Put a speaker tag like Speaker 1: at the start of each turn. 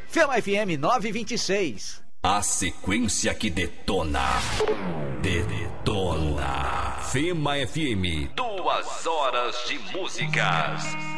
Speaker 1: Fema FM 926.
Speaker 2: A sequência que detona. Detona. Fema FM. 2 horas de músicas.